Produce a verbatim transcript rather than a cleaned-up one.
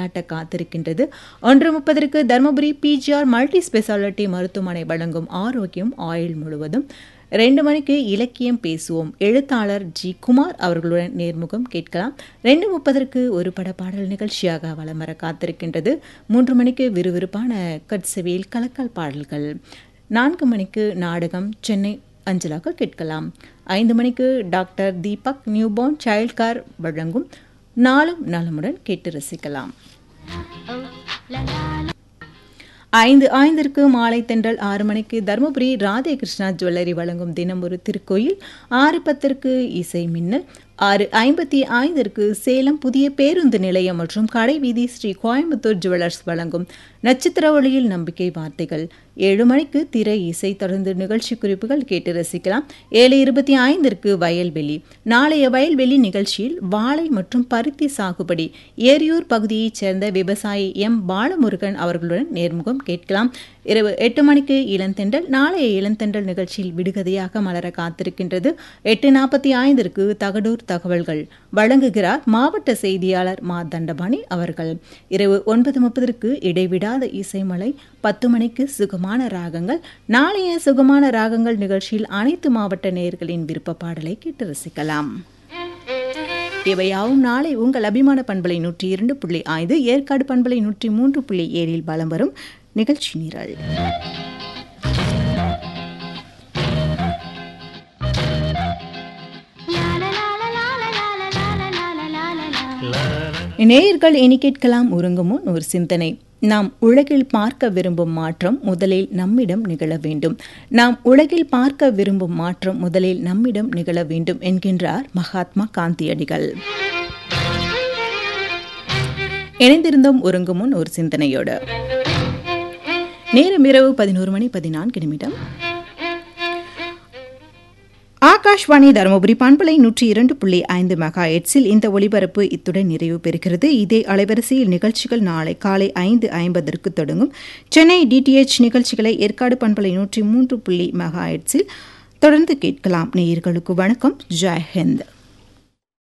விளையாட்ட காத்திருக்கின்றது. ஒன்று முப்பதற்கு தருமபுரி பிஜிஆர் மல்டி ஸ்பெஷாலிட்டி மருத்துவமனை வழங்கும் ஆரோக்கியம் ஆயுள் முழுவதும். ரெண்டு மணிக்கு இலக்கியம் பேசுவோம், எழுத்தாளர் ஜி குமார் அவர்களுடன் நேர்முகம் கேட்கலாம். ரெண்டு முப்பதற்கு ஒரு பட பாடல் நிகழ்ச்சியாக வலம் வர காத்திருக்கின்றது. மூன்று மணிக்கு விறுவிறுப்பான கட்செவியில் கலக்கல் பாடல்கள். நான்கு மணிக்கு நாடகம் சென்னை அஞ்சலாக கேட்கலாம். ஐந்து மணிக்கு doctor Deepak newborn child care வழங்கும் நாளும் நலமுடன் கேட்டு ரசிக்கலாம். ஐந்து ஐந்திற்கு மாலை தென்றல். ஆறு மணிக்கு தருமபுரி ராதே கிருஷ்ணா ஜுவல்லரி வழங்கும் தினம் ஒரு திருக்கோயில். ஆறு பத்திற்கு இசை மின்னல். ஆறு ஐம்பத்தி ஐந்திற்கு சேலம் புதிய பேருந்து நிலையம் மற்றும் கடைவீதி ஸ்ரீ கோயம்புத்தூர் ஜுவல்லர்ஸ் வழங்கும் நட்சத்திர ஒளியில் நம்பிக்கை வார்த்தைகள். ஏழு மணிக்கு திரை இசை, தொடர்ந்து நிகழ்ச்சி குறிப்புகள் கேட்டு ரசிக்கலாம். ஏழு இருபத்தி ஐந்திற்கு வயல்வெளி. நாளைய வயல்வெளி நிகழ்ச்சியில் வாழை மற்றும் பருத்தி சாகுபடி ஏரியூர் பகுதியைச் சேர்ந்த விவசாயி எம் பாலமுருகன் அவர்களுடன் நேர்முகம் கேட்கலாம். இரவு எட்டு மணிக்கு இளந்தெண்டல். நாளைய இளந்தெண்டல் நிகழ்ச்சியில் விடுகதையாக மலர காத்திருக்கின்றது. எட்டு நாற்பத்தி ஐந்திற்கு தகடூர் தகவல்கள் வழங்குகிறார் மாவட்ட செய்தியாளர் மா தண்டபாணி அவர்கள். இரவு ஒன்பது முப்பதற்கு இடைவிடாத இசைமலை. பத்து மணிக்கு சுகமான ராகங்கள். நாளைய சுகமான ராகங்கள் நிகழ்ச்சியில் அனைத்து மாவட்ட நேயர்களின் விருப்ப பாடலை கேட்டு ரசிக்கலாம். இவையாவும் நாளை உங்கள் அபிமான பண்பலை நூற்றி இரண்டு புள்ளி ஐந்து, ஏற்காடு பண்பலை நூற்றி மூன்று புள்ளி ஏழில் பலம் வரும் நிகழ்ச்சி நிரல். நேயர்கள் இனி கேட்கலாம் உறங்கும் முன் ஒரு சிந்தனை. நாம் உலகில் பார்க்க விரும்பும் மாற்றம் முதலில் நம்மிடம் நிகழ வேண்டும். நாம் உலகில் பார்க்க விரும்பும் மாற்றம் முதலில் நம்மிடம் நிகழ வேண்டும் என்கின்றார் மகாத்மா காந்தியடிகள். இணைந்திருந்தோம் உறங்கும் முன் ஒரு சிந்தனையோடு. நேரம் இரவு பதினோரு மணி பதினான்கு நிமிடம். ஆகாஷ்வாணி தருமபுரி பண்பலை நூற்றி இரண்டு புள்ளி ஐந்து மெகா எட்ஸில் இந்த ஒலிபரப்பு இத்துடன் நிறைவு பெறுகிறது. இதே அலைவரிசையில் நிகழ்ச்சிகள் நாளை காலை ஐந்து ஐம்பதற்கு தொடங்கும். சென்னை டிடிஎச் நிகழ்ச்சிகளை ஏற்காடு பண்பலை நூற்றி மூன்று புள்ளி மெகா எட்ஸில் தொடர்ந்து கேட்கலாம். நேயர்களுக்கு வணக்கம். ஜெய் ஹிந்த்.